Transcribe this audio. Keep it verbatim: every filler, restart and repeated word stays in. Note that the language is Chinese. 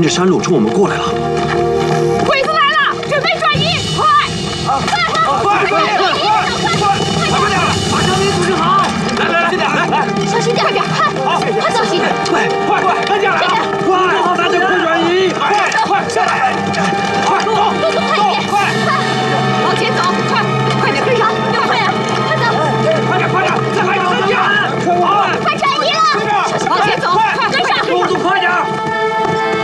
着山路冲我们过来了。 鬼子来了，准备转移，快！ 啊，快快快快快！快点，把枪林组织好！来来来，快点，来来， 小心点，快点，看， 好， 看小心， 快快快，跟下来，快，做好咱就快转移，快快下来。